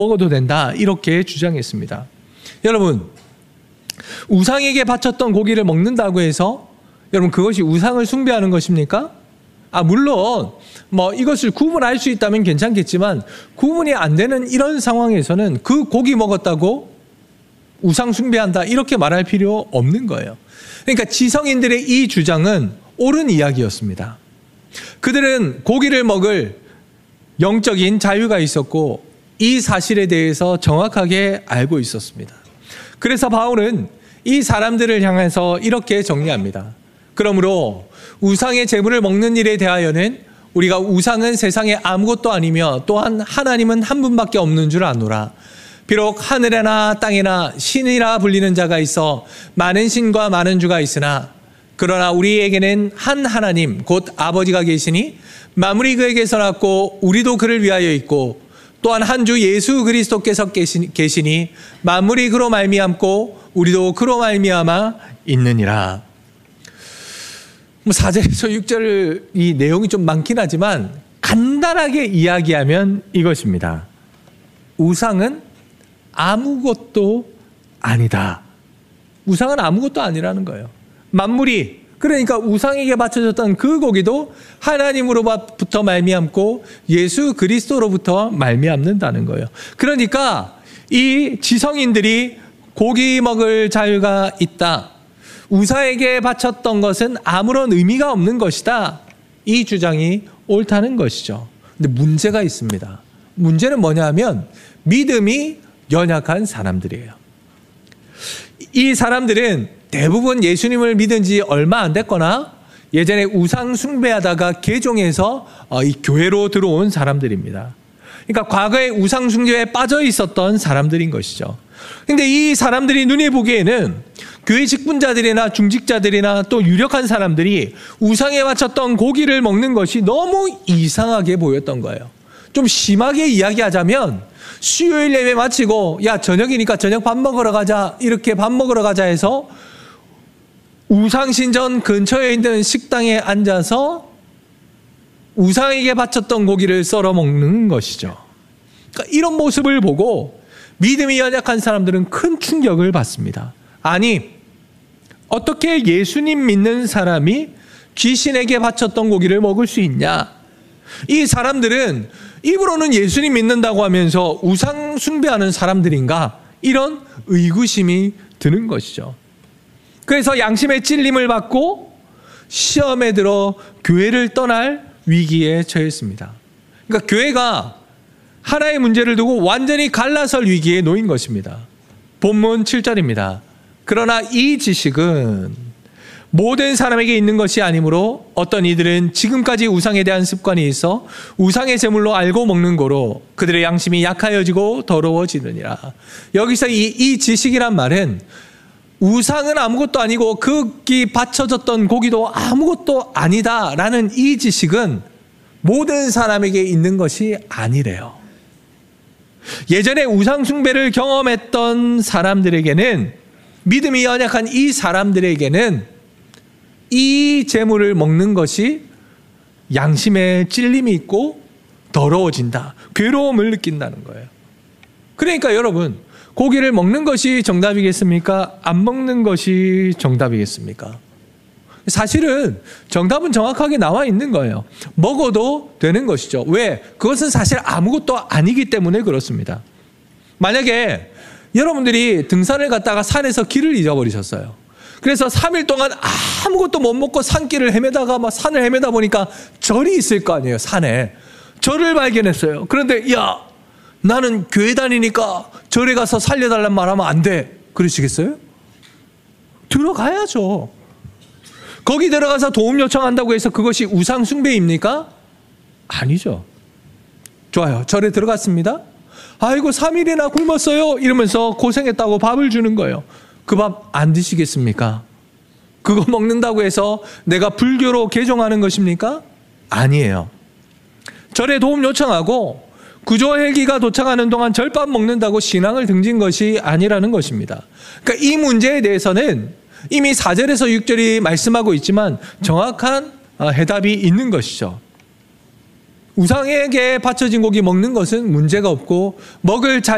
먹어도 된다, 이렇게 주장했습니다. 여러분, 우상에게 바쳤던 고기를 먹는다고 해서 여러분 그것이 우상을 숭배하는 것입니까? 물론 이것을 구분할 수 있다면 괜찮겠지만 구분이 안 되는 이런 상황에서는 그 고기 먹었다고 우상 숭배한다, 이렇게 말할 필요 없는 거예요. 그러니까 지성인들의 이 주장은 옳은 이야기였습니다. 그들은 고기를 먹을 영적인 자유가 있었고 이 사실에 대해서 정확하게 알고 있었습니다. 그래서 바울은 이 사람들을 향해서 이렇게 정리합니다. 그러므로 우상의 제물을 먹는 일에 대하여는 우리가 우상은 세상에 아무것도 아니며 또한 하나님은 한 분밖에 없는 줄 아노라. 비록 하늘에나 땅에나 신이라 불리는 자가 있어 많은 신과 많은 주가 있으나 그러나 우리에게는 한 하나님 곧 아버지가 계시니 만물이 그에게서 났고 우리도 그를 위하여 있고 또한 한 주 예수 그리스도께서 계시니 만물이 그로 말미암고 우리도 그로 말미암아 있느니라. 4절에서 6절 이 내용이 좀 많긴 하지만 간단하게 이야기하면 이것입니다. 우상은 아무것도 아니다. 우상은 아무것도 아니라는 거예요. 만물이, 그러니까 우상에게 바쳐졌던 그 고기도 하나님으로부터 말미암고 예수 그리스도로부터 말미암는다는 거예요. 그러니까 이 지성인들이 고기 먹을 자유가 있다, 우상에게 바쳤던 것은 아무런 의미가 없는 것이다, 이 주장이 옳다는 것이죠. 근데 문제가 있습니다. 문제는 뭐냐 하면 믿음이 연약한 사람들이에요. 이 사람들은 대부분 예수님을 믿은 지 얼마 안 됐거나 예전에 우상 숭배하다가 개종해서 이 교회로 들어온 사람들입니다. 그러니까 과거에 우상 숭배에 빠져 있었던 사람들인 것이죠. 그런데 이 사람들이 눈에 보기에는 교회 직분자들이나 중직자들이나 또 유력한 사람들이 우상에 바쳤던 고기를 먹는 것이 너무 이상하게 보였던 거예요. 좀 심하게 이야기하자면 수요일 예배 마치고 저녁이니까 저녁 밥 먹으러 가자, 이렇게 밥 먹으러 가자 해서 우상신전 근처에 있는 식당에 앉아서 우상에게 바쳤던 고기를 썰어 먹는 것이죠. 그러니까 이런 모습을 보고 믿음이 연약한 사람들은 큰 충격을 받습니다. 아니, 어떻게 예수님 믿는 사람이 귀신에게 바쳤던 고기를 먹을 수 있냐? 이 사람들은 입으로는 예수님 믿는다고 하면서 우상 숭배하는 사람들인가? 이런 의구심이 드는 것이죠. 그래서 양심의 찔림을 받고 시험에 들어 교회를 떠날 위기에 처했습니다. 그러니까 교회가 하나의 문제를 두고 완전히 갈라설 위기에 놓인 것입니다. 본문 7절입니다. 그러나 이 지식은 모든 사람에게 있는 것이 아니므로 어떤 이들은 지금까지 우상에 대한 습관이 있어 우상의 제물로 알고 먹는 거로 그들의 양심이 약하여지고 더러워지느니라. 여기서 이 지식이란 말은 우상은 아무것도 아니고 거기 바쳐졌던 고기도 아무것도 아니다라는 이 지식은 모든 사람에게 있는 것이 아니래요. 예전에 우상 숭배를 경험했던 사람들에게는, 믿음이 연약한 이 사람들에게는 이 제물을 먹는 것이 양심에 찔림이 있고 더러워진다, 괴로움을 느낀다는 거예요. 그러니까 여러분, 고기를 먹는 것이 정답이겠습니까? 안 먹는 것이 정답이겠습니까? 사실은 정답은 정확하게 나와 있는 거예요. 먹어도 되는 것이죠. 왜? 그것은 사실 아무것도 아니기 때문에 그렇습니다. 만약에 여러분들이 등산을 갔다가 산에서 길을 잊어버리셨어요. 그래서 3일 동안 아무것도 못 먹고 산길을 헤매다가 산을 헤매다 보니까 절이 있을 거 아니에요, 산에. 절을 발견했어요. 그런데 나는 교회 다니니까 절에 가서 살려달란 말 하면 안 돼, 그러시겠어요? 들어가야죠. 거기 들어가서 도움 요청한다고 해서 그것이 우상 숭배입니까? 아니죠. 좋아요. 절에 들어갔습니다. 아이고 3일이나 굶었어요 이러면서 고생했다고 밥을 주는 거예요. 그 밥 안 드시겠습니까? 그거 먹는다고 해서 내가 불교로 개종하는 것입니까? 아니에요. 절에 도움 요청하고 구조 헬기가 도착하는 동안 절밥 먹는다고 신앙을 등진 것이 아니라는 것입니다. 그러니까 이 문제에 대해서는 이미 4절에서 6절이 말씀하고 있지만 정확한 해답이 있는 것이죠. 우상에게 바쳐진 고기 먹는 것은 문제가 없고 먹을